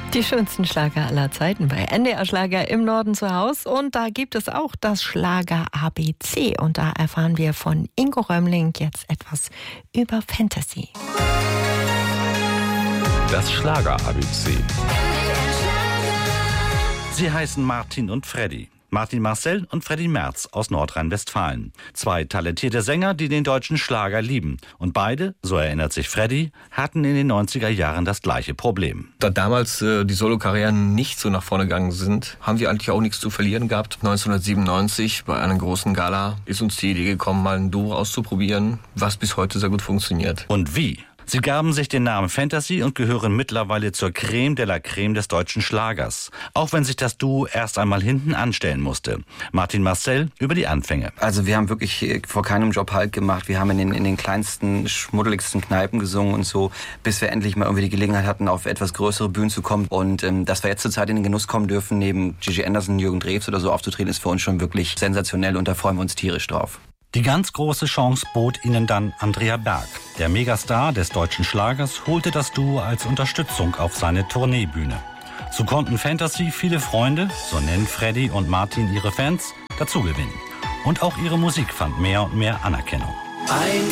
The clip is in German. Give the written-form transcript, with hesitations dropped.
Die schönsten Schlager aller Zeiten bei NDR Schlager im Norden zu Hause. Und da gibt es auch das Schlager ABC. Und da erfahren wir von Ingo Römmling jetzt etwas über Fantasy. Das Schlager ABC. Sie heißen Martin und Freddy. Martin Marcel und Freddy Merz aus Nordrhein-Westfalen. Zwei talentierte Sänger, die den deutschen Schlager lieben. Und beide, so erinnert sich Freddy, hatten in den 90er Jahren das gleiche Problem. Da damals die Solokarrieren nicht so nach vorne gegangen sind, haben wir eigentlich auch nichts zu verlieren gehabt. 1997 bei einer großen Gala ist uns die Idee gekommen, mal ein Duo auszuprobieren, was bis heute sehr gut funktioniert. Und wie? Sie gaben sich den Namen Fantasy und gehören mittlerweile zur Creme de la Creme des deutschen Schlagers. Auch wenn sich das Duo erst einmal hinten anstellen musste. Martin Marcel über die Anfänge. Also wir haben wirklich vor keinem Job Halt gemacht. Wir haben in den kleinsten, schmuddeligsten Kneipen gesungen und so, bis wir endlich mal irgendwie die Gelegenheit hatten, auf etwas größere Bühnen zu kommen. Und dass wir jetzt zur Zeit in den Genuss kommen dürfen, neben Gigi Anderson, Jürgen Drews oder so aufzutreten, ist für uns schon wirklich sensationell und da freuen wir uns tierisch drauf. Die ganz große Chance bot ihnen dann Andrea Berg. Der Megastar des deutschen Schlagers holte das Duo als Unterstützung auf seine Tourneebühne. So konnten Fantasy viele Freunde, so nennen Freddy und Martin ihre Fans, dazugewinnen. Und auch ihre Musik fand mehr und mehr Anerkennung. Ein